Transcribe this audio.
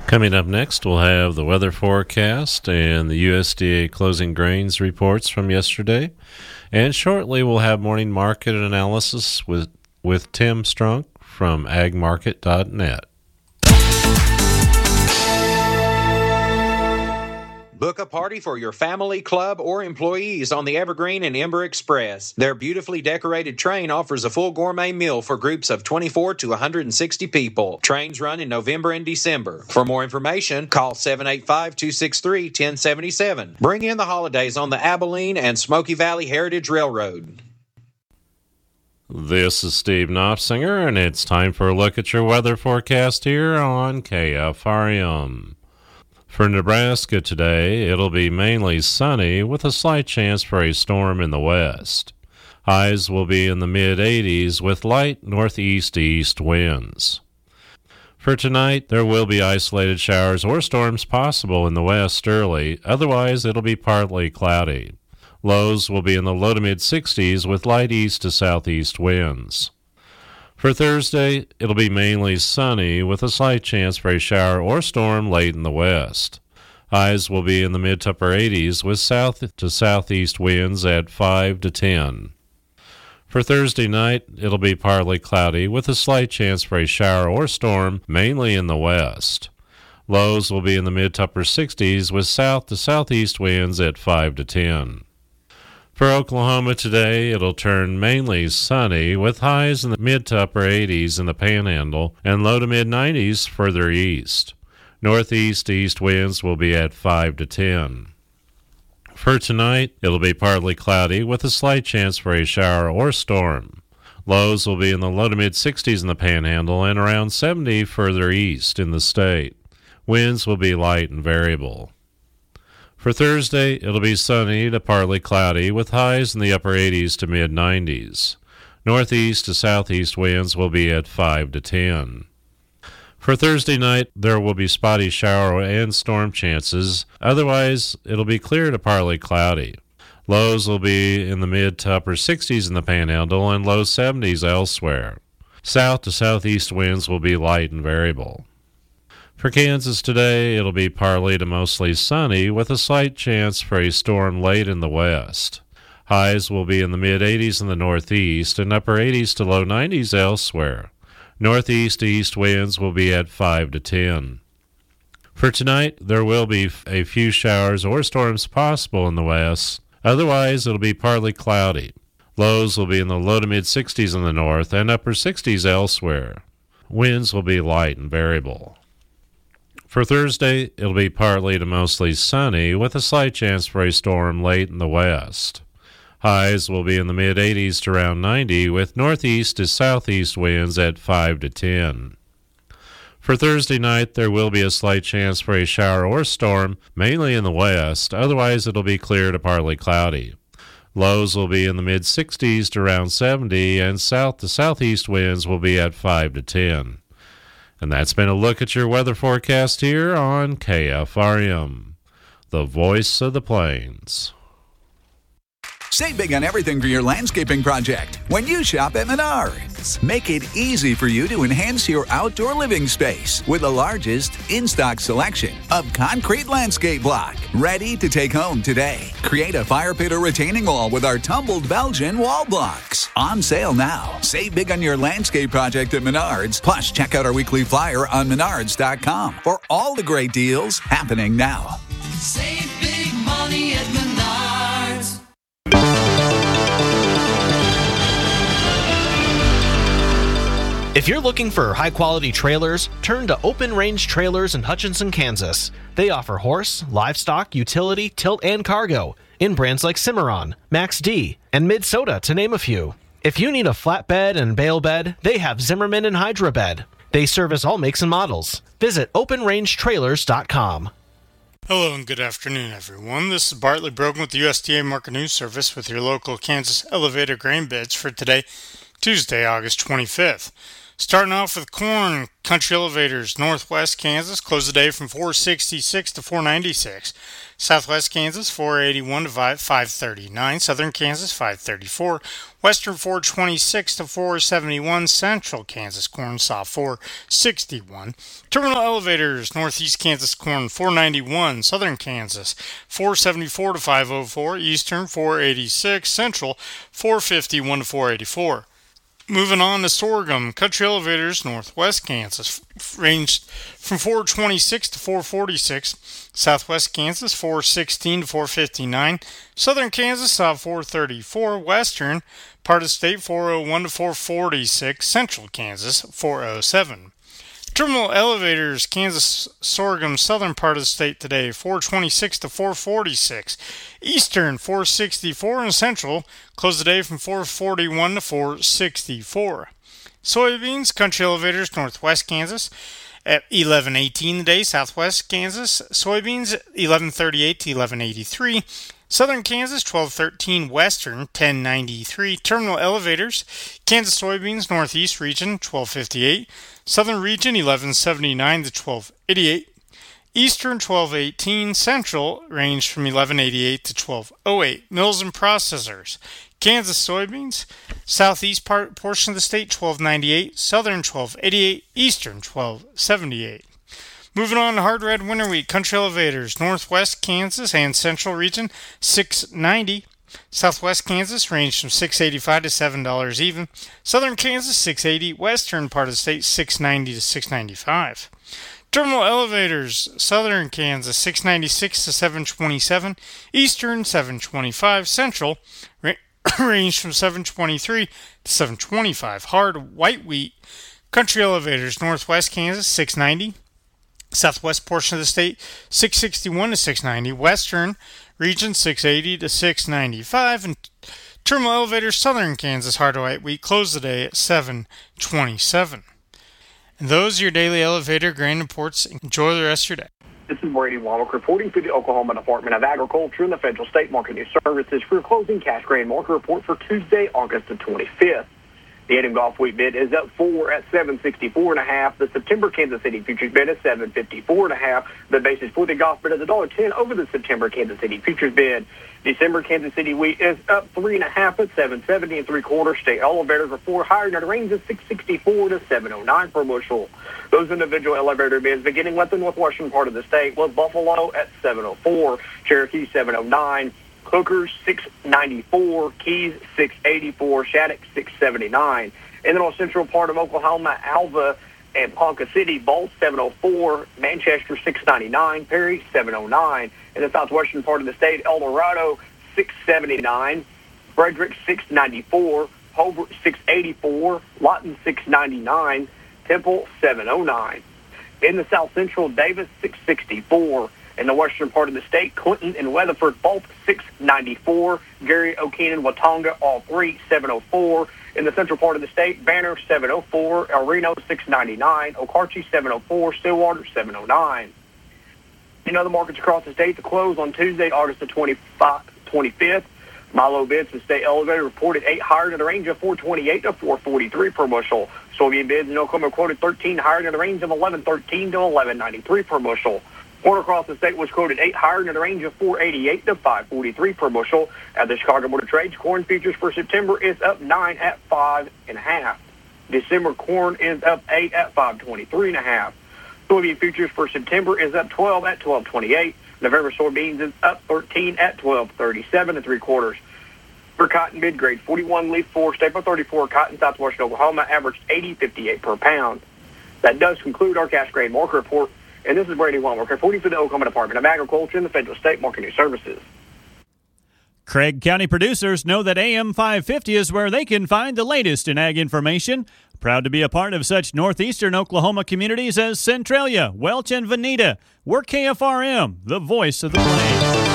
Coming up next, we'll have the weather forecast and the USDA closing grains reports from yesterday. And shortly, we'll have morning market analysis with Tim Strunk from agmarket.net. Book a party for your family, club, or employees on the Evergreen and Ember Express. Their beautifully decorated train offers a full gourmet meal for groups of 24 to 160 people. Trains run in November and December. For more information, call 785-263-1077. Bring in the holidays on the Abilene and Smoky Valley Heritage Railroad. This is Steve Knopfsinger, and it's time for a look at your weather forecast here on KFRM. For Nebraska today, it'll be mainly sunny with a slight chance for a storm in the west. Highs will be in the mid-80s with light northeast-east winds. For tonight, there will be isolated showers or storms possible in the west early, otherwise it'll be partly cloudy. Lows will be in the low to mid-60s with light east to southeast winds. For Thursday, it'll be mainly sunny with a slight chance for a shower or storm late in the west. Highs will be in the mid to upper 80s with south to southeast winds at 5 to 10. For Thursday night, it'll be partly cloudy with a slight chance for a shower or storm mainly in the west. Lows will be in the mid to upper 60s with south to southeast winds at 5 to 10. For Oklahoma today, it'll turn mainly sunny with highs in the mid to upper 80s in the Panhandle and low to mid 90s further east. Northeast-east winds will be at 5 to 10. For tonight, it'll be partly cloudy with a slight chance for a shower or storm. Lows will be in the low to mid 60s in the Panhandle and around 70 further east in the state. Winds will be light and variable. For Thursday, it'll be sunny to partly cloudy with highs in the upper 80s to mid-90s. Northeast to southeast winds will be at 5 to 10. For Thursday night, there will be spotty shower and storm chances. Otherwise, it'll be clear to partly cloudy. Lows will be in the mid to upper 60s in the Panhandle and low 70s elsewhere. South to southeast winds will be light and variable. For Kansas today, it'll be partly to mostly sunny with a slight chance for a storm late in the west. Highs will be in the mid-80s in the northeast and upper 80s to low 90s elsewhere. Northeast-east winds will be at 5 to 10. For tonight, there will be a few showers or storms possible in the west. Otherwise, it'll be partly cloudy. Lows will be in the low to mid-60s in the north and upper 60s elsewhere. Winds will be light and variable. For Thursday, it'll be partly to mostly sunny with a slight chance for a storm late in the west. Highs will be in the mid-80s to around 90 with northeast to southeast winds at 5 to 10. For Thursday night, there will be a slight chance for a shower or storm, mainly in the west. Otherwise, it'll be clear to partly cloudy. Lows will be in the mid-60s to around 70, and south to southeast winds will be at 5 to 10. And that's been a look at your weather forecast here on KFRM, the voice of the plains. Save big on everything for your landscaping project when you shop at Menards. Make it easy for you to enhance your outdoor living space with the largest in-stock selection of concrete landscape block. Ready to take home today. Create a fire pit or retaining wall with our tumbled Belgian wall blocks. On sale now. Save big on your landscape project at Menards. Plus, check out our weekly flyer on Menards.com for all the great deals happening now. Save big money at Menards. If you're looking for high-quality trailers, turn to Open Range Trailers in Hutchinson, Kansas. They offer horse, livestock, utility, tilt, and cargo in brands like Cimarron, Max D, and Mid-Soda, to name a few. If you need a flatbed and bale bed, they have Zimmerman and Hydra Bed. They service all makes and models. Visit OpenRangeTrailers.com. Hello and good afternoon, everyone. This is Bartley Brogan with the USDA Market News Service with your local Kansas elevator grain bids for today, Tuesday, August 25th. Starting off with corn, Country Elevators, Northwest Kansas, closed the day from 466 to 496. Southwest Kansas, 481 to 539. Southern Kansas, 534. Western, 426 to 471. Central Kansas corn saw 461. Terminal Elevators, Northeast Kansas corn, 491. Southern Kansas, 474 to 504. Eastern, 486. Central, 451 to 484. Moving on to sorghum, Country Elevators, Northwest Kansas, ranged from 426 to 446. Southwest Kansas, 416 to 459. Southern Kansas saw 434. Western, part of the state, 401 to 446. Central Kansas, 407. Terminal Elevators, Kansas sorghum, southern part of the state today, 426 to 446. Eastern, 464, and Central closed the day from 441 to 464. Soybeans, Country Elevators, Northwest Kansas, at 1118 today. Southwest Kansas soybeans, 1138 to 1183. Southern Kansas, 1213. Western, 1093. Terminal Elevators, Kansas soybeans, Northeast region, 1258. Southern region, 1179 to 1288. Eastern, 1218. Central ranged from 1188 to 1208. Mills and processors, Kansas soybeans, southeast portion of the state, 1298. Southern, 1288. Eastern, 1278. Moving on to hard red winter wheat, Country Elevators, Northwest Kansas and Central region, 690. Southwest Kansas ranged from $6.85 to $7 even. Southern Kansas, 680. Western part of the state, 690 to 695. Terminal Elevators, Southern Kansas, 696 to 727. Eastern, 725. Central ranged from 723 to 725. Hard white wheat, Country Elevators, Northwest Kansas, 690. Southwest portion of the state, 661 to 690. Western region, 680 to 695. And Terminal Elevators, Southern Kansas hard white wheat closed the day at 727. And those are your daily elevator grain reports. Enjoy the rest of your day. This is Brady Womack reporting for the Oklahoma Department of Agriculture and the Federal State Market News Services for your closing cash grain market report for Tuesday, August the 25th. The Adam Golf wheat bid is up 4 at 764.5. The September Kansas City futures bid is 754.5. The basis for the golf bid is $1.10 over the September Kansas City futures bid. December Kansas City wheat is up 3.5 at 770 3/4. State elevators are 4 higher in the range of 664 to 709 per bushel. Those individual elevator bids beginning with the northwestern part of the state was Buffalo at 704, Cherokee 709. Hooker 694, Keys 684, Shattuck 679. In the north central part of Oklahoma, Alva and Ponca City, Bolt 704, Manchester 699, Perry 709. In the southwestern part of the state, El Dorado 679, Frederick 694, Hobart 684, Lawton 699, Temple 709. In the south central, Davis 664. In the western part of the state, Clinton and Weatherford, both 694. Gary, Okeene, Watonga, all 3, 704. In the central part of the state, Banner, 704. El Reno, 699. Okarche, 704. Stillwater, 709. In other markets across the state, to close on Tuesday, August the 25th, Milo bids and state elevator reported 8 higher in the range of 428 to 443 per bushel. Soybean bids in Oklahoma quoted 13 higher in the range of 1113 to 1193 per bushel. Corn across the state was quoted 8 higher in the range of 488 to 543 per bushel. At the Chicago Board of Trade, corn futures for September is up 9 at 5.5. December corn is up 8 at 523.5. Soybean futures for September is up 12 at 1228. November soybeans is up 13 at 1237 3/4. For cotton mid grade 41 leaf 4 staple 34 cotton southwestern Oklahoma averaged 80.58 per pound. That does conclude our cash grain market report. And this is Brady Womack reporting for the Oklahoma Department of Agriculture and the Federal State Market News Services. Craig County producers know that AM 550 is where they can find the latest in ag information. Proud to be a part of such northeastern Oklahoma communities as Centralia, Welch, and Veneta. We're KFRM, the voice of the plains.